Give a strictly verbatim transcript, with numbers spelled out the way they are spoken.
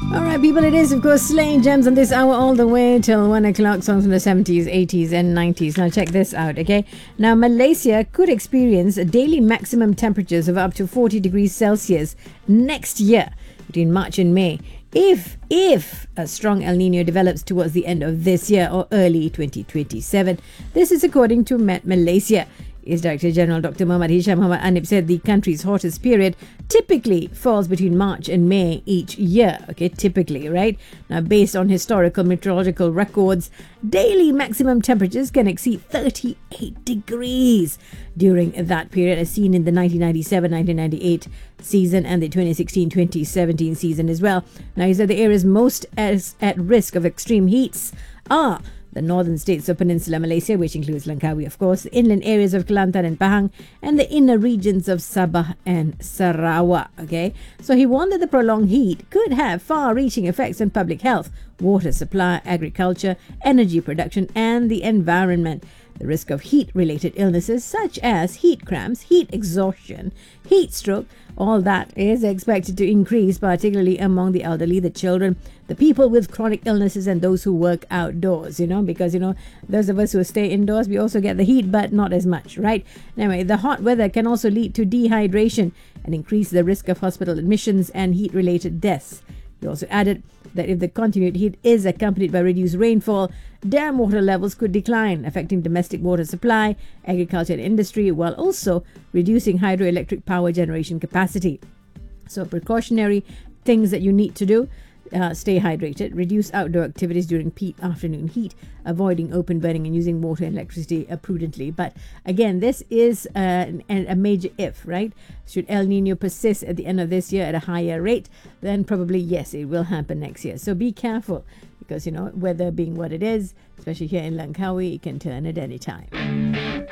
All right, people, it is, of course, Slaying Gems on this hour all the way till one o'clock. Songs from the seventies, eighties, and nineties. Now, check this out, okay? Now, Malaysia could experience daily maximum temperatures of up to forty degrees Celsius next year between March and May if if a strong El Nino develops towards the end of this year or early twenty twenty-seven. This is according to Met Malaysia. Its Director General Doctor Muhammad Hisham Muhammad Anib said the country's hottest period typically falls between March and May each year. Okay, typically, right? Now, based on historical meteorological records, daily maximum temperatures can exceed thirty-eight degrees during that period, as seen in the nineteen ninety-seven nineteen ninety-eight season and the twenty sixteen twenty seventeen season as well. Now, he said the areas most as at risk of extreme heats are the northern states of Peninsular Malaysia, which includes Langkawi, of course, the inland areas of Kelantan and Pahang, and the inner regions of Sabah and Sarawak. Okay, so he warned that the prolonged heat could have far-reaching effects on public health, water supply, agriculture, energy production, and the environment. The risk of heat-related illnesses such as heat cramps, heat exhaustion, heat stroke, all that is expected to increase, particularly among the elderly, the children, the people with chronic illnesses, and those who work outdoors, you know, because, you know, those of us who stay indoors, we also get the heat, but not as much, right? Anyway, the hot weather can also lead to dehydration and increase the risk of hospital admissions and heat-related deaths. He also added that if the continued heat is accompanied by reduced rainfall, dam water levels could decline, affecting domestic water supply, agriculture and industry, while also reducing hydroelectric power generation capacity. So precautionary things that you need to do: uh, stay hydrated, reduce outdoor activities during peak afternoon heat, avoiding open burning and using water and electricity uh, prudently. But again, this is uh, an, a major if, right? Should El Nino persist at the end of this year at a higher rate, then probably yes, it will happen next year. So be careful, because, you know, weather being what it is, especially here in Langkawi, it can turn at any time.